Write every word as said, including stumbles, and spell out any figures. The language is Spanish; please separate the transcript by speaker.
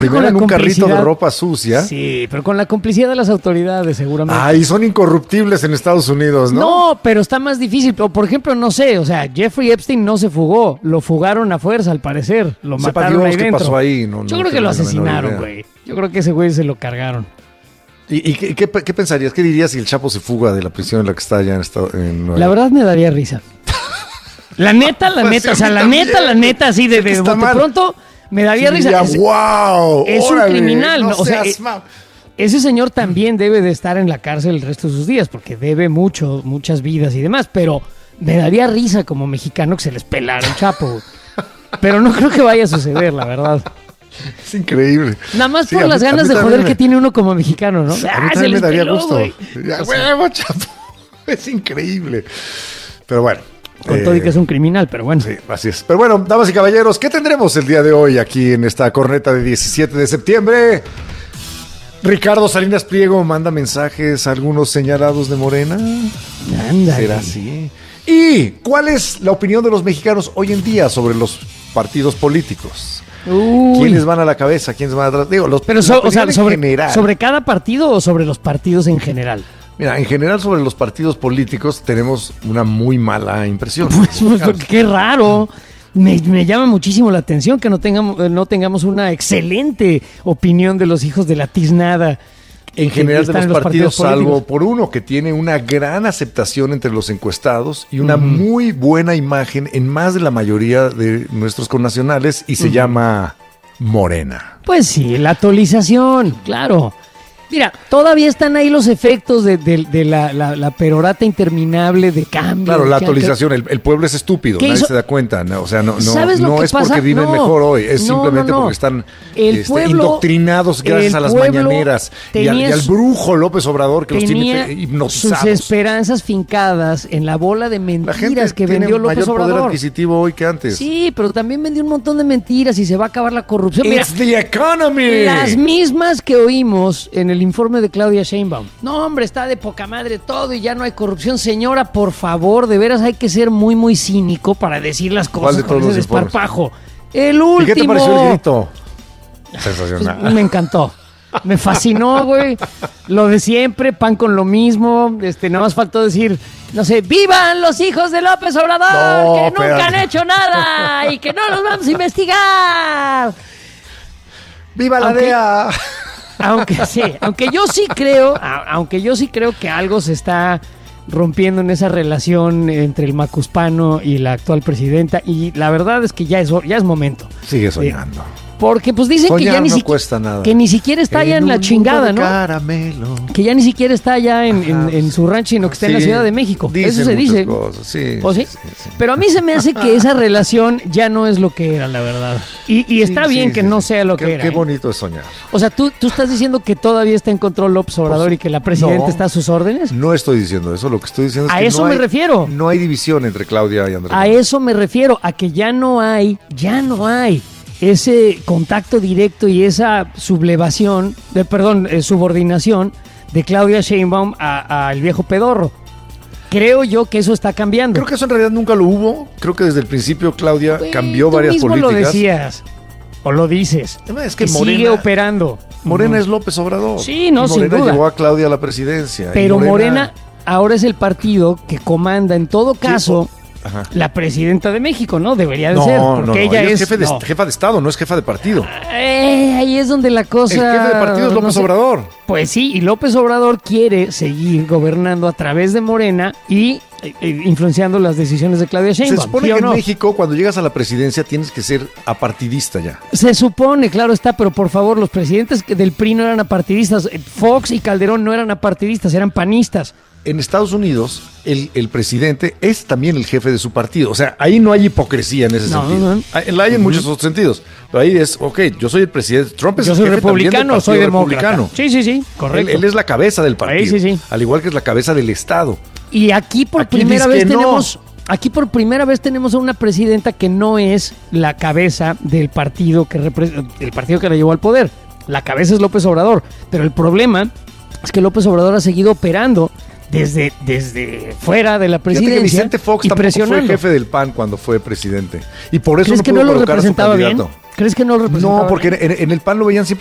Speaker 1: Primero en un carrito de ropa sucia.
Speaker 2: Sí, pero con la complicidad de las autoridades, seguramente.
Speaker 1: Ah, y son incorruptibles en Estados Unidos, ¿no?
Speaker 2: No, pero está más difícil. O, por ejemplo, no sé, o sea, Jeffrey Epstein no se fugó. Lo fugaron a fuerza, al parecer. Lo
Speaker 1: Sepa
Speaker 2: mataron
Speaker 1: Dios
Speaker 2: ahí
Speaker 1: qué
Speaker 2: dentro.
Speaker 1: pasó ahí. No,
Speaker 2: Yo
Speaker 1: no
Speaker 2: creo que lo
Speaker 1: tengo la menor
Speaker 2: asesinaron,
Speaker 1: idea.
Speaker 2: güey. Yo creo que ese güey se lo cargaron.
Speaker 1: ¿Y, y qué, qué, qué pensarías? ¿Qué dirías si el Chapo se fuga de la prisión en la que está allá en, Estado, en Nueva
Speaker 2: La
Speaker 1: York?
Speaker 2: verdad me daría risa. La neta, la
Speaker 1: Pues
Speaker 2: neta,
Speaker 1: sí,
Speaker 2: o sea,
Speaker 1: a mí
Speaker 2: la
Speaker 1: también.
Speaker 2: neta, la neta, así de,
Speaker 1: Sé que
Speaker 2: de
Speaker 1: está
Speaker 2: bote
Speaker 1: mal.
Speaker 2: pronto, me daría
Speaker 1: Sí,
Speaker 2: risa.
Speaker 1: diría,
Speaker 2: Es,
Speaker 1: wow,
Speaker 2: es un
Speaker 1: órale,
Speaker 2: criminal,
Speaker 1: no
Speaker 2: ¿no? O sea,
Speaker 1: seas
Speaker 2: eh,
Speaker 1: ma-
Speaker 2: ese señor también debe de estar en la cárcel el resto de sus días, porque debe mucho, muchas vidas y demás, pero me daría risa como mexicano que se les pelara el Chapo. Pero no creo que vaya a suceder, la verdad.
Speaker 1: Es increíble.
Speaker 2: Nada más
Speaker 1: Sí,
Speaker 2: por
Speaker 1: a
Speaker 2: las
Speaker 1: mí- a
Speaker 2: ganas
Speaker 1: mí
Speaker 2: de
Speaker 1: también
Speaker 2: joder
Speaker 1: me-
Speaker 2: que tiene uno como mexicano, ¿no?
Speaker 1: A mí
Speaker 2: Ah, se
Speaker 1: también me
Speaker 2: les
Speaker 1: daría
Speaker 2: peló,
Speaker 1: gusto.
Speaker 2: güey.
Speaker 1: Ya,
Speaker 2: O sea,
Speaker 1: huevo, Chapo. Es increíble. Pero bueno.
Speaker 2: con
Speaker 1: eh,
Speaker 2: todo y que es un criminal, pero bueno.
Speaker 1: Sí, así es. Pero bueno, damas y caballeros, ¿qué tendremos el día de hoy aquí en esta corneta de diecisiete de septiembre? Ricardo Salinas Pliego manda mensajes a algunos señalados de Morena.
Speaker 2: Ándale.
Speaker 1: ¿Será así? ¿Y cuál es la opinión de los mexicanos hoy en día sobre los partidos políticos?
Speaker 2: Uy.
Speaker 1: ¿Quiénes van a la cabeza? ¿Quiénes van atrás? Digo, los,
Speaker 2: Pero
Speaker 1: la
Speaker 2: so- o
Speaker 1: opinión
Speaker 2: sea,
Speaker 1: en
Speaker 2: sobre,
Speaker 1: general.
Speaker 2: ¿sobre cada partido o sobre los partidos en general?
Speaker 1: Mira, en general sobre los partidos políticos tenemos una muy mala impresión.
Speaker 2: Pues, pues, qué raro. Me, me llama muchísimo la atención que no tengamos, eh, no tengamos una excelente opinión de los hijos de la tiznada.
Speaker 1: En
Speaker 2: que
Speaker 1: general de
Speaker 2: están
Speaker 1: los
Speaker 2: en
Speaker 1: partidos, salvo
Speaker 2: políticos.
Speaker 1: por uno que tiene una gran aceptación entre los encuestados y una muy buena imagen en más de la mayoría de nuestros connacionales y se llama Morena.
Speaker 2: Pues sí, la actualización, claro. Mira, todavía están ahí los efectos de, de- de la, la- la perorata interminable de cambio.
Speaker 1: Claro, la
Speaker 2: que-
Speaker 1: actualización, el, el pueblo es estúpido,
Speaker 2: ¿Qué
Speaker 1: nadie
Speaker 2: hizo?
Speaker 1: se da cuenta, no, o sea, no, no,
Speaker 2: ¿Sabes lo
Speaker 1: no
Speaker 2: que
Speaker 1: es
Speaker 2: pasa?
Speaker 1: porque viven
Speaker 2: No.
Speaker 1: mejor hoy, es
Speaker 2: No,
Speaker 1: simplemente
Speaker 2: no, no.
Speaker 1: porque están
Speaker 2: El
Speaker 1: este,
Speaker 2: pueblo-
Speaker 1: indoctrinados gracias
Speaker 2: el
Speaker 1: a las
Speaker 2: pueblo
Speaker 1: mañaneras y al,
Speaker 2: tenía
Speaker 1: y al
Speaker 2: su-
Speaker 1: brujo López Obrador que los
Speaker 2: tenía
Speaker 1: tiene
Speaker 2: sus
Speaker 1: hipnotizados.
Speaker 2: esperanzas fincadas en la bola de
Speaker 1: La
Speaker 2: mentiras
Speaker 1: gente
Speaker 2: que
Speaker 1: tiene
Speaker 2: vendió López
Speaker 1: mayor poder
Speaker 2: Obrador.
Speaker 1: adquisitivo hoy que antes.
Speaker 2: Sí, pero también vendió un montón de mentiras y se va a acabar la corrupción. Mira,
Speaker 1: It's the economy.
Speaker 2: las mismas que oímos en el informe de Claudia Sheinbaum. No, hombre, está de poca madre todo y ya no hay corrupción. Señora, por favor, de veras hay que ser muy, muy cínico para decir las
Speaker 1: ¿Cuál
Speaker 2: cosas
Speaker 1: de
Speaker 2: con
Speaker 1: todos
Speaker 2: ese
Speaker 1: los informes?
Speaker 2: desparpajo. El último.
Speaker 1: ¿Y qué te pareció el grito?
Speaker 2: Pues,
Speaker 1: Sensacional.
Speaker 2: me encantó. Me fascinó, güey. Lo de siempre, pan con lo mismo. Este, nada más faltó decir, no sé, ¡vivan los hijos de López Obrador!
Speaker 1: No,
Speaker 2: ¡Que nunca
Speaker 1: espérate.
Speaker 2: han hecho nada! ¡Y que no los vamos a investigar!
Speaker 1: ¡Viva la
Speaker 2: Aunque-
Speaker 1: D E A!
Speaker 2: Aunque sí, aunque yo sí creo, a- aunque yo sí creo que algo se está rompiendo en esa relación entre el macuspano y la actual presidenta, y la verdad es que ya es, ya es momento.
Speaker 1: Sigue soñando.
Speaker 2: Porque pues dicen que
Speaker 1: Soñar
Speaker 2: ya ni
Speaker 1: no
Speaker 2: siquiera
Speaker 1: cuesta nada.
Speaker 2: que ni siquiera está ya en
Speaker 1: un
Speaker 2: la
Speaker 1: mundo
Speaker 2: chingada,
Speaker 1: de
Speaker 2: ¿no?
Speaker 1: caramelo.
Speaker 2: Que ya ni siquiera está allá en, en-
Speaker 1: Ajá,
Speaker 2: en su rancho, sino que está en la
Speaker 1: Sí,
Speaker 2: Ciudad de México.
Speaker 1: dicen
Speaker 2: Eso se
Speaker 1: muchas
Speaker 2: dice.
Speaker 1: cosas, sí,
Speaker 2: ¿O sí?
Speaker 1: sí, sí.
Speaker 2: Pero a mí se me hace que esa relación ya no es lo que era, la verdad. Y, y está
Speaker 1: Sí,
Speaker 2: bien
Speaker 1: sí,
Speaker 2: que
Speaker 1: sí,
Speaker 2: no
Speaker 1: sí.
Speaker 2: sea lo
Speaker 1: Qué-
Speaker 2: que era.
Speaker 1: Qué
Speaker 2: ¿eh?
Speaker 1: bonito es soñar.
Speaker 2: O sea, ¿tú, tú estás diciendo que todavía está en control López Obrador
Speaker 1: Pues,
Speaker 2: y que la presidenta
Speaker 1: no.
Speaker 2: está a sus órdenes.
Speaker 1: No estoy diciendo eso, lo que estoy diciendo es
Speaker 2: A
Speaker 1: que
Speaker 2: eso
Speaker 1: no
Speaker 2: me
Speaker 1: hay-
Speaker 2: refiero.
Speaker 1: No hay división entre Claudia y Andrés.
Speaker 2: A
Speaker 1: Manuel.
Speaker 2: eso me refiero, a que ya no hay, ya no hay ese contacto directo y esa sublevación, de, perdón, eh, subordinación de Claudia Sheinbaum al viejo pedorro. Creo yo que eso está cambiando.
Speaker 1: Creo que eso en realidad nunca lo hubo. Creo que desde el principio Claudia
Speaker 2: Güey,
Speaker 1: cambió
Speaker 2: tú
Speaker 1: varias
Speaker 2: mismo
Speaker 1: políticas.
Speaker 2: lo decías, o lo dices,
Speaker 1: Es que
Speaker 2: que
Speaker 1: Morena-
Speaker 2: sigue operando.
Speaker 1: Morena
Speaker 2: Ujú.
Speaker 1: es López Obrador.
Speaker 2: Sí, no,
Speaker 1: Y
Speaker 2: sin
Speaker 1: Morena
Speaker 2: duda.
Speaker 1: llevó a Claudia a la presidencia. y
Speaker 2: Pero Morena ahora es el partido que comanda en todo caso
Speaker 1: Ajá.
Speaker 2: la presidenta de México, ¿no? Debería de
Speaker 1: No,
Speaker 2: ser,
Speaker 1: no,
Speaker 2: porque
Speaker 1: no,
Speaker 2: ella,
Speaker 1: ella es
Speaker 2: es
Speaker 1: jefe de,
Speaker 2: no.
Speaker 1: jefa de Estado, no es jefa de partido.
Speaker 2: Eh, ahí es donde la cosa...
Speaker 1: El jefe de partido es
Speaker 2: no
Speaker 1: López
Speaker 2: sé.
Speaker 1: Obrador.
Speaker 2: Pues sí, y López Obrador quiere seguir gobernando a través de Morena y eh, eh, influenciando las decisiones de Claudia
Speaker 1: Se
Speaker 2: Sheinbaum.
Speaker 1: supone
Speaker 2: ¿sí o
Speaker 1: que en
Speaker 2: no?
Speaker 1: México, cuando llegas a la presidencia, tienes que ser apartidista ya.
Speaker 2: Se supone, claro está, pero por favor, los presidentes que del P R I no eran apartidistas. Eh, Fox y Calderón no eran apartidistas, eran panistas.
Speaker 1: En Estados Unidos, el, el presidente es también el jefe de su partido. O sea, ahí no hay hipocresía en ese
Speaker 2: No,
Speaker 1: sentido.
Speaker 2: no.
Speaker 1: Hay- La hay en muchos otros sentidos. Pero ahí es, ok, yo soy el presidente. Trump es
Speaker 2: Yo
Speaker 1: el
Speaker 2: soy
Speaker 1: jefe también del
Speaker 2: republicano,
Speaker 1: partido
Speaker 2: soy demócrata.
Speaker 1: republicano.
Speaker 2: Sí, sí, sí,
Speaker 1: Él,
Speaker 2: correcto.
Speaker 1: él es la cabeza del partido.
Speaker 2: Sí, sí, sí.
Speaker 1: Al igual que es la cabeza del Estado.
Speaker 2: Y aquí por
Speaker 1: Aquí
Speaker 2: primera
Speaker 1: dice
Speaker 2: vez
Speaker 1: que no.
Speaker 2: tenemos, aquí por primera vez tenemos a una presidenta que no es la cabeza del partido que repre- el partido que la llevó al poder. La cabeza es López Obrador, pero el problema es que López Obrador ha seguido operando desde, desde fuera de la
Speaker 1: Fíjate
Speaker 2: presidencia
Speaker 1: que Vicente Fox
Speaker 2: y
Speaker 1: tampoco
Speaker 2: presionando.
Speaker 1: fue jefe del P A N cuando fue presidente. Y por eso
Speaker 2: ¿Crees
Speaker 1: no
Speaker 2: que
Speaker 1: pudo
Speaker 2: no lo
Speaker 1: colocar a su
Speaker 2: representaba bien?
Speaker 1: candidato.
Speaker 2: ¿Crees que no lo representaba?
Speaker 1: No, porque en, en- en el P A N lo veían siempre